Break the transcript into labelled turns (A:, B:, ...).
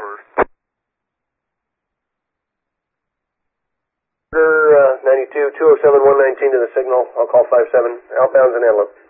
A: Order 92, 207, 119 to the signal. I'll call 57. Outbound's in Antelope.